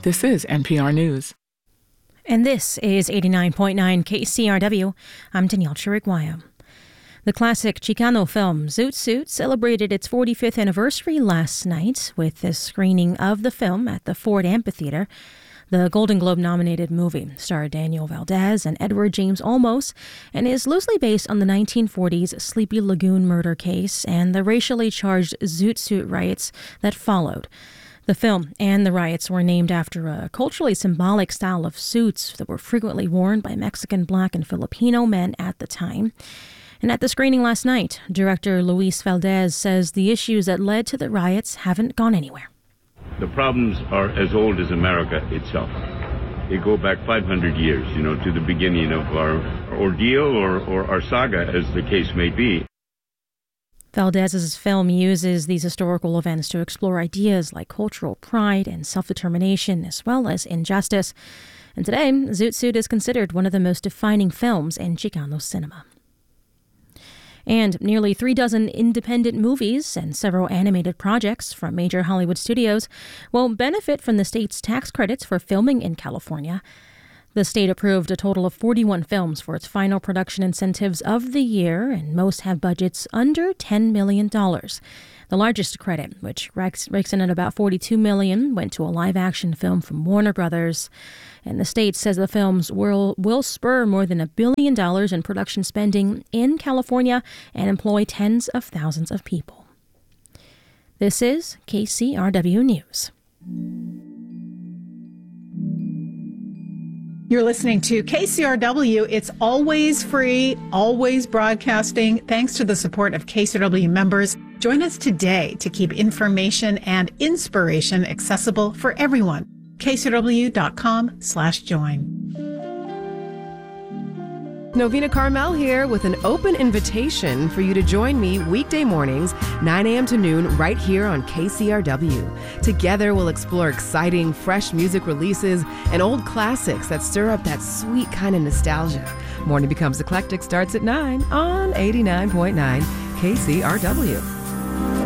This is NPR News. And this is 89.9 KCRW. I'm Danielle Chiriguaya. The classic Chicano film Zoot Suit celebrated its 45th anniversary last night with the screening of the film at the Ford Amphitheater. The Golden Globe-nominated movie starred Daniel Valdez and Edward James Olmos and is loosely based on the 1940s Sleepy Lagoon murder case and the racially charged Zoot Suit riots that followed. The film and the riots were named after a culturally symbolic style of suits that were frequently worn by Mexican, Black, and Filipino men at the time. And at the screening last night, director Luis Valdez says the issues that led to the riots haven't gone anywhere. The problems are as old as America itself. They go back 500 years, to the beginning of our ordeal or our saga, as the case may be. Valdez's film uses these historical events to explore ideas like cultural pride and self-determination, as well as injustice. And today, Zoot Suit is considered one of the most defining films in Chicano cinema. And nearly 36 independent movies and several animated projects from major Hollywood studios will benefit from the state's tax credits for filming in California. The state approved a total of 41 films for its final production incentives of the year, and most have budgets under $10 million. The largest credit, which rakes in at about $42 million, went to a live-action film from Warner Brothers. And the state says the films will spur more than $1 billion in production spending in California and employ tens of thousands of people. This is KCRW News. You're listening to KCRW. It's always free, always broadcasting. Thanks to the support of KCRW members. Join us today to keep information and inspiration accessible for everyone. KCRW.com/join. Novena Carmel here with an open invitation for you to join me weekday mornings, 9 a.m. to noon, right here on KCRW. Together, we'll explore exciting, fresh music releases and old classics that stir up that sweet kind of nostalgia. Morning Becomes Eclectic starts at 9 on 89.9 KCRW.